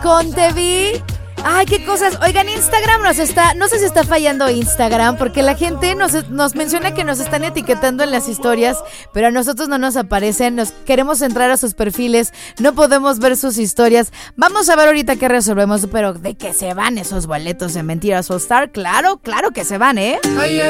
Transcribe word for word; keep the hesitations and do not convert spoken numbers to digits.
con Te Vi. Ay, qué cosas. Oigan, Instagram nos está, no sé si está fallando Instagram, porque la gente nos, nos menciona que nos están etiquetando en las historias, pero a nosotros no nos aparecen. Nos queremos entrar a sus perfiles, no podemos ver sus historias. Vamos a ver ahorita qué resolvemos, pero de que se van esos boletos en Mentiras All Star, claro, claro que se van, ¿eh?